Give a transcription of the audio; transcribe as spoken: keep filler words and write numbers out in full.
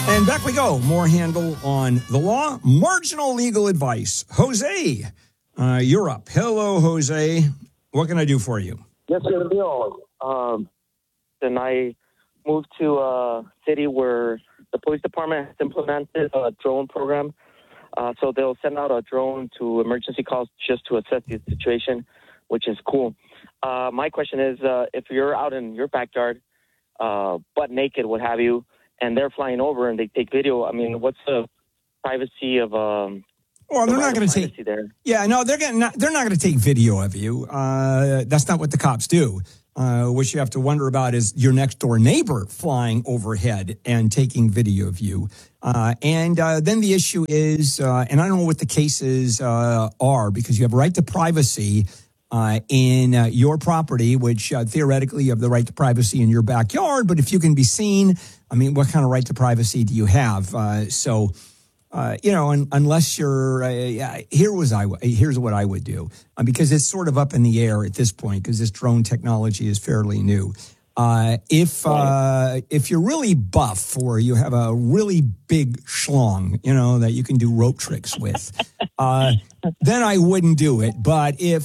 And back we go. More handle on the law. Marginal legal advice. Jose, uh, you're up. Hello, Jose. What can I do for you? Yes, sir, Bill. Um, and I moved to a city where the police department has implemented a drone program. Uh, so they'll send out a drone to emergency calls just to assess the situation, which is cool. Uh, my question is, uh, if you're out in your backyard, uh, butt naked, what have you, and they're flying over and they take video, I mean, what's the privacy of um Well, they're not going to take there? Yeah, no, they're going not they're not going to take video of you. Uh, that's not what the cops do. Uh, what you have to wonder about is your next door neighbor flying overhead and taking video of you. Uh, and uh, then the issue is, uh, and I don't know what the cases uh, are, because you have a right to privacy uh, in uh, your property, which uh, theoretically you have the right to privacy in your backyard. But if you can be seen, I mean, what kind of right to privacy do you have? Uh, so. Uh, you know, un, unless you're, uh, here was I, here's what I would do, uh, because it's sort of up in the air at this point, because this drone technology is fairly new. Uh, if uh, if you're really buff or you have a really big schlong, you know, that you can do rope tricks with, uh, then I wouldn't do it. But if